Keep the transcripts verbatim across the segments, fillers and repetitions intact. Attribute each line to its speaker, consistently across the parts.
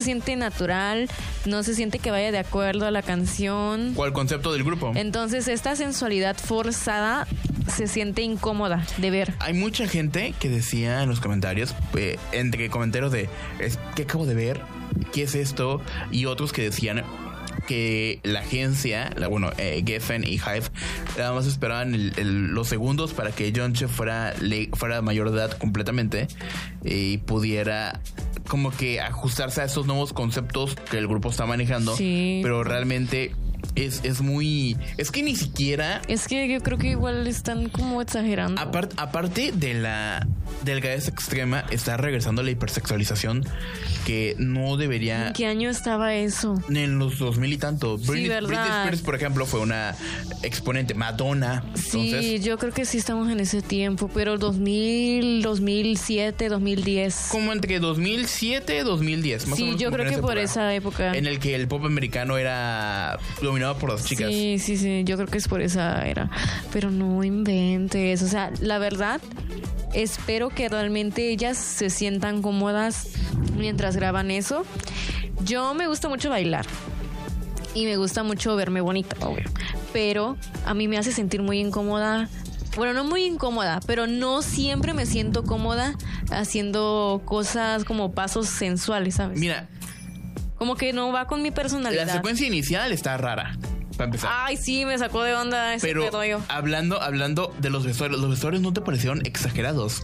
Speaker 1: siente natural, no se siente que vaya de acuerdo a la canción.
Speaker 2: O al concepto del grupo.
Speaker 1: Entonces esta sensualidad forzada se siente incómoda de ver.
Speaker 2: Hay mucha gente que decía en los comentarios, eh, entre comentarios de es, ¿qué acabo de ver? ¿Qué es esto? Y otros que decían que la agencia, la, bueno, eh, Geffen y Hive, nada más esperaban el, el, los segundos para que Yeonche fuera, le, fuera mayor de edad completamente y pudiera como que ajustarse a esos nuevos conceptos que el grupo está manejando. Sí. Pero realmente es, es muy... Es que ni siquiera...
Speaker 1: Es que yo creo que igual están como exagerando.
Speaker 2: Apart, aparte de la delgadez extrema, está regresando la hipersexualización que no debería...
Speaker 1: ¿En qué año estaba eso?
Speaker 2: En los dos mil y tanto.
Speaker 1: Sí,
Speaker 2: Britney,
Speaker 1: ¿verdad?
Speaker 2: Britney Spears, por ejemplo, fue una exponente. Madonna.
Speaker 1: Sí,
Speaker 2: entonces,
Speaker 1: yo creo que sí estamos en ese tiempo, pero dos mil, dos mil siete, dos mil diez.
Speaker 2: Como entre dos mil siete y dos mil diez, más
Speaker 1: sí,
Speaker 2: o menos.
Speaker 1: Sí, yo creo que por esa época.
Speaker 2: En el que el pop americano era dominado por las chicas.
Speaker 1: Sí, sí, sí, yo creo que es por esa era. Pero no inventes, o sea, la verdad, espero que realmente ellas se sientan cómodas mientras graban eso. Yo me gusta mucho bailar y me gusta mucho verme bonita, obvio, pero a mí me hace sentir muy incómoda. Bueno, no muy incómoda, pero no siempre me siento cómoda haciendo cosas como pasos sensuales, ¿sabes?
Speaker 2: Mira,
Speaker 1: como que no va con mi personalidad.
Speaker 2: La secuencia inicial está rara, para empezar.
Speaker 1: Ay, sí, me sacó de onda ese
Speaker 2: Pero
Speaker 1: pedo yo.
Speaker 2: hablando, hablando de los vestuarios, ¿los vestuarios no te parecieron exagerados?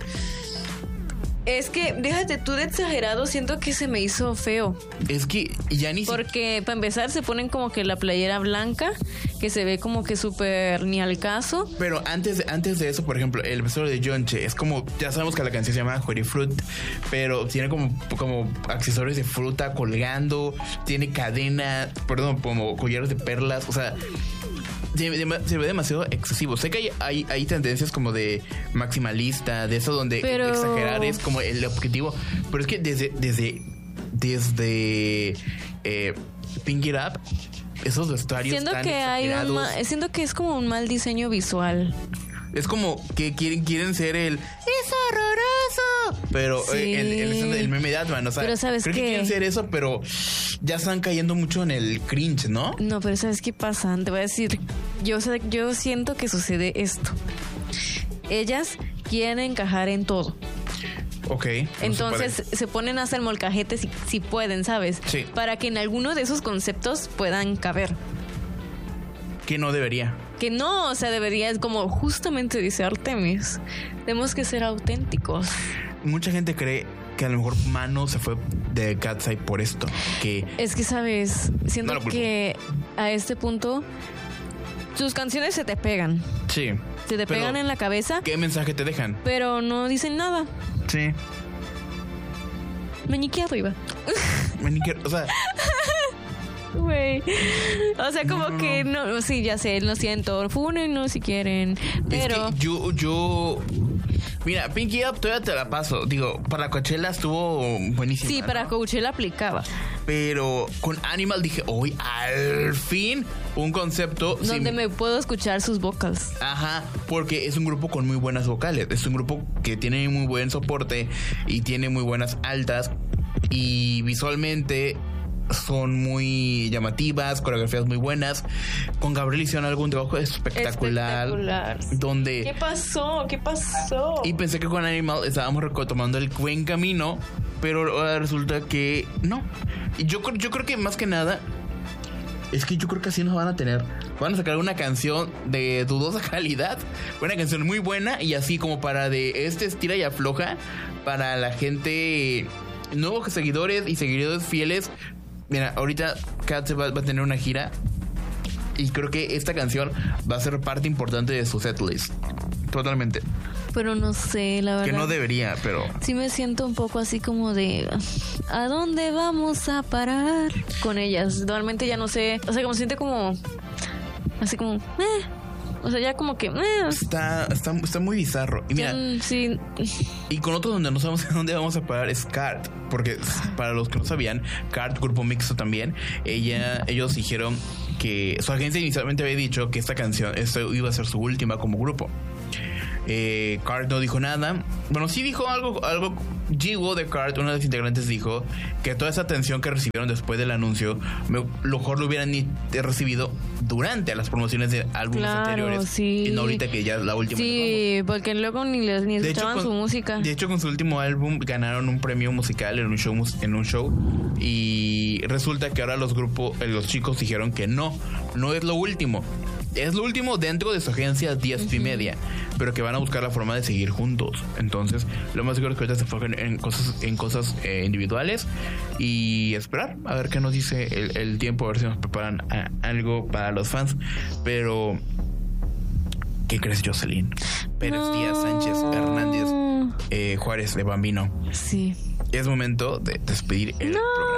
Speaker 1: Es que, déjate tú de exagerado, siento que se me hizo feo.
Speaker 2: Es que ya ni...
Speaker 1: Porque, para empezar, se ponen como que la playera blanca, que se ve como que súper ni al caso.
Speaker 2: Pero antes de, antes de eso, por ejemplo, el vestuario de Yeonche es como... Ya sabemos que la canción se llama Jury Fruit, pero tiene como, como accesorios de fruta colgando, tiene cadena, perdón, como collares de perlas, o sea... Se, se ve demasiado excesivo. Sé que hay, hay, hay tendencias como de maximalista, de eso donde pero... exagerar es como el objetivo. Pero es que desde desde desde eh, Pink It Up, esos vestuarios
Speaker 1: siento
Speaker 2: tan
Speaker 1: que hay un ma- siento que es como un mal diseño visual.
Speaker 2: Es como que quieren quieren ser el ¡es horroroso! Pero sí. eh, el, el, el meme de Atman, o sea,
Speaker 1: pero ¿sabes
Speaker 2: creo
Speaker 1: qué?
Speaker 2: que quieren ser eso, pero ya están cayendo mucho en el cringe, ¿no?
Speaker 1: No, pero ¿sabes qué pasa? Te voy a decir, yo, yo siento que sucede esto. Ellas quieren encajar en todo.
Speaker 2: Ok.
Speaker 1: Entonces se, se ponen a hacer molcajetes si, si pueden, ¿sabes?
Speaker 2: Sí.
Speaker 1: Para que en alguno de esos conceptos puedan caber.
Speaker 2: Que no debería.
Speaker 1: Que no, o sea, debería, es como justamente dice Artemis, tenemos que ser auténticos.
Speaker 2: Mucha gente cree que a lo mejor Mano se fue de Cat's Eye por esto. Que
Speaker 1: es que, ¿sabes? Siento no que a este punto sus canciones se te pegan.
Speaker 2: Sí.
Speaker 1: Se te pegan en la cabeza.
Speaker 2: ¿Qué mensaje te dejan?
Speaker 1: Pero no dicen nada.
Speaker 2: Sí.
Speaker 1: Meñique arriba.
Speaker 2: Meñique, o sea...
Speaker 1: Güey. O sea, como
Speaker 2: no, no,
Speaker 1: que
Speaker 2: no.
Speaker 1: no, sí, ya sé, lo siento, fúnenlo si quieren, pero
Speaker 2: es que yo, yo, mira, Pinky Up todavía te la paso. Digo, para Coachella estuvo buenísima.
Speaker 1: Sí, para
Speaker 2: ¿no?
Speaker 1: Coachella aplicaba.
Speaker 2: Pero con Animal dije, hoy al fin un concepto
Speaker 1: donde
Speaker 2: sin...
Speaker 1: me puedo escuchar sus vocals.
Speaker 2: Ajá, porque es un grupo con muy buenas vocales. Es un grupo que tiene muy buen soporte y tiene muy buenas altas y visualmente son muy llamativas, coreografías muy buenas. Con Gabriel hicieron algún trabajo espectacular,
Speaker 1: espectacular.
Speaker 2: Donde
Speaker 1: ¿Qué pasó? ¿Qué pasó?
Speaker 2: Y pensé que con Animal estábamos retomando el buen camino, pero resulta que no. Y yo, yo creo que más que nada es que yo creo que así nos van a tener. Van a sacar una canción de dudosa calidad, una canción muy buena y así como para de este estira y afloja para la gente, nuevos seguidores y seguidores fieles. Mira, ahorita Kat va, va a tener una gira y creo que esta canción va a ser parte importante de su setlist. Totalmente.
Speaker 1: Pero no sé, la verdad.
Speaker 2: Que no debería, pero...
Speaker 1: Sí me siento un poco así como de... ¿A dónde vamos a parar con ellas? Realmente ya no sé. O sea, como se siente como... Así como... Eh. O sea, ya como que... Eh.
Speaker 2: Está, está, está muy bizarro. Y mira...
Speaker 1: Mm, sí.
Speaker 2: Y con otro donde no sabemos a dónde vamos a parar es Cart. Porque para los que no sabían, Cart, grupo mixto también, ella, ellos dijeron que su agencia inicialmente había dicho que esta canción, esto iba a ser su última como grupo. Eh, Cart no dijo nada Bueno, sí dijo algo, algo Jiwoo de Card, uno de los integrantes, dijo que toda esa atención que recibieron después del anuncio, me, lo mejor lo hubieran ni recibido durante las promociones de álbumes
Speaker 1: claro,
Speaker 2: anteriores.
Speaker 1: Sí.
Speaker 2: Y no ahorita que ya es la última.
Speaker 1: Sí, porque luego ni, les, ni escuchaban
Speaker 2: hecho, con,
Speaker 1: su música.
Speaker 2: De hecho, con su último álbum ganaron un premio musical en un show, en un show y resulta que ahora los grupos, los chicos dijeron que no, no es lo último. Es lo último dentro de su agencia D S P uh-huh. Media, pero que van a buscar la forma de seguir juntos. Entonces, lo más seguro es que ahorita se enfoquen en cosas, en cosas eh, individuales y esperar a ver qué nos dice el, el tiempo, a ver si nos preparan a, algo para los fans. Pero, ¿qué crees, Jocelyn? Pérez, no. Díaz, Sánchez, Hernández, eh, Juárez, de Bambino.
Speaker 1: Sí.
Speaker 2: Es momento de despedir el
Speaker 1: no.
Speaker 2: programa.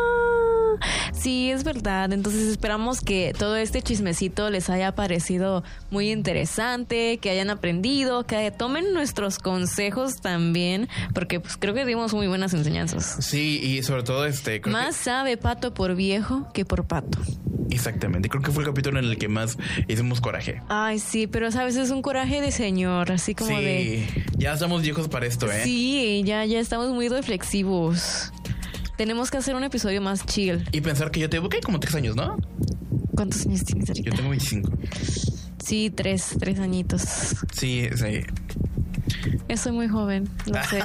Speaker 1: Sí, es verdad. Entonces esperamos que todo este chismecito les haya parecido muy interesante, que hayan aprendido, que tomen nuestros consejos también, porque pues creo que dimos muy buenas enseñanzas.
Speaker 2: Sí, y sobre todo este... Creo
Speaker 1: más
Speaker 2: que...
Speaker 1: sabe pato por viejo que por pato.
Speaker 2: Exactamente. Creo que fue el capítulo en el que más hicimos coraje.
Speaker 1: Ay, sí, pero sabes, es un coraje de señor, así como
Speaker 2: sí,
Speaker 1: de...
Speaker 2: ya estamos viejos para esto, ¿eh?
Speaker 1: Sí, ya, ya estamos muy reflexivos. Tenemos que hacer un episodio más chill.
Speaker 2: Y pensar que yo te busqué como tres años, ¿no?
Speaker 1: ¿Cuántos años tienes ahorita?
Speaker 2: Yo tengo veinticinco.
Speaker 1: Sí, tres, tres añitos.
Speaker 2: Sí, sí.
Speaker 1: Yo soy muy joven, lo sé.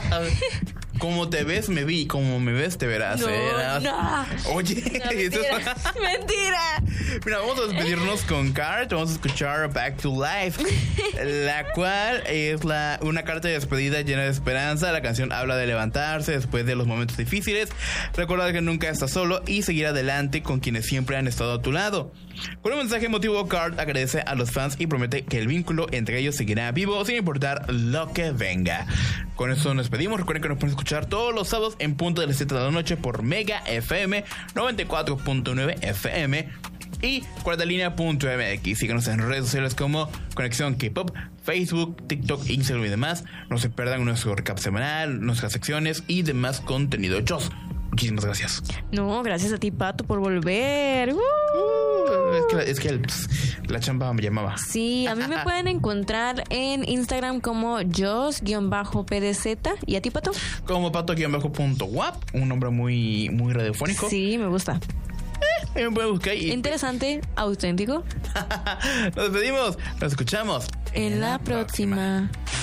Speaker 2: Como te ves, me vi. Como me ves, te verás.
Speaker 1: No,
Speaker 2: ¿eh?
Speaker 1: no.
Speaker 2: Oye,
Speaker 1: no, mentira.
Speaker 2: es...
Speaker 1: mentira.
Speaker 2: Mira, vamos a despedirnos con Card. Vamos a escuchar Back to Life, la cual es la una carta de despedida llena de esperanza. La canción habla de levantarse después de los momentos difíciles, recordar que nunca estás solo y seguir adelante con quienes siempre han estado a tu lado. Con un mensaje emotivo, Card agradece a los fans y promete que el vínculo entre ellos seguirá vivo sin importar lo que venga. Con eso nos despedimos. Recuerden que nos pueden escuchar todos los sábados en punto de las siete de la noche por Mega F M noventa y cuatro punto nueve F M y cuartalínea punto m x. Síganos en redes sociales como Conexión K-Pop, Facebook, TikTok, Instagram y demás. No se pierdan nuestro recap semanal, nuestras secciones y demás contenido. Chos, muchísimas gracias.
Speaker 1: No, gracias a ti, Pato, por volver. Uh.
Speaker 2: Uh, es que, es que el, la chamba me llamaba.
Speaker 1: Sí, a mí me pueden encontrar en Instagram como jos-P D Z. ¿Y a ti, Pato?
Speaker 2: Como pato-.wap, un nombre muy, muy radiofónico.
Speaker 1: Sí, me gusta.
Speaker 2: Eh, me pueden buscar y...
Speaker 1: Interesante, auténtico.
Speaker 2: Nos despedimos, nos escuchamos
Speaker 1: en, en la, la próxima. próxima.